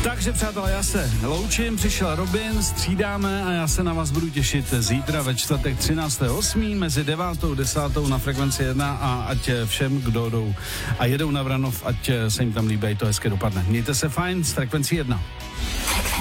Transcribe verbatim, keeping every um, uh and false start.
Takže přátelé, já se loučím, přišel Robin, střídáme a já se na vás budu těšit zítra ve čtvrtek třináctého osmého mezi devátou a desátou na frekvenci jedna a ať všem, kdo jdou a jedou na Vranov, ať se jim tam líbí, to hezky dopadne. Mějte se fajn s frekvencí jedna.